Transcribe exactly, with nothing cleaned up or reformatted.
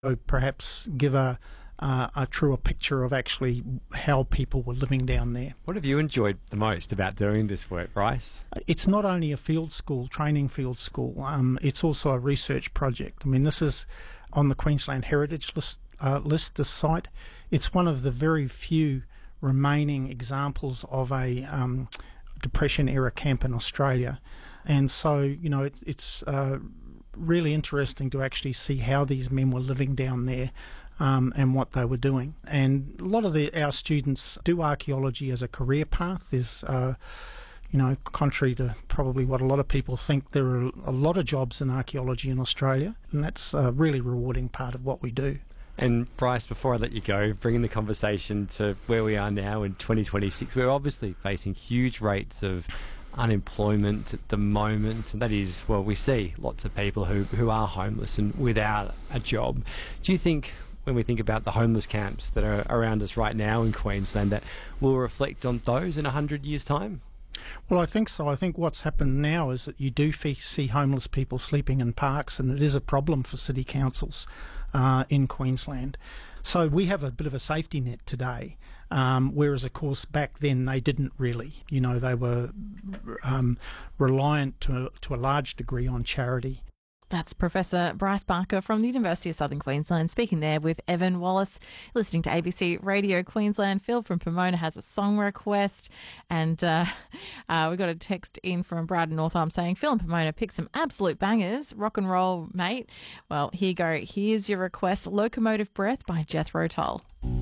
So perhaps give a, uh, a truer picture of actually how people were living down there. What have you enjoyed the most about doing this work, Bryce? It's not only a field school, training field school, um, it's also a research project. I mean, this is on the Queensland Heritage List, uh, list, this site. It's one of the very few remaining examples of a um, Depression-era camp in Australia. And so, you know, it, it's uh, really interesting to actually see how these men were living down there um, and what they were doing. And a lot of the, our students do archaeology as a career path. There's, uh, you know, contrary to probably what a lot of people think, there are a lot of jobs in archaeology in Australia, and that's a really rewarding part of what we do. And Bryce, before I let you go, bringing the conversation to where we are now in twenty twenty-six, we're obviously facing huge rates of unemployment at the moment, and that is, well, we see lots of people who, who are homeless and without a job. Do you think, when we think about the homeless camps that are around us right now in Queensland, that we'll reflect on those in a hundred years' time? Well, I think so. I think what's happened now is that you do see homeless people sleeping in parks, and it is a problem for city councils uh, in Queensland. So we have a bit of a safety net today, um, whereas, of course, back then they didn't really. You know, they were um, reliant to, to a large degree on charity. That's Professor Bryce Barker from the University of Southern Queensland speaking there with Evan Wallace. Listening to A B C Radio Queensland. Phil from Pomona has a song request, and uh, uh, we got a text in from Brad North Arm saying, Phil and Pomona picked some absolute bangers. Rock and roll, mate. Well, here you go. Here's your request, Locomotive Breath by Jethro Tull.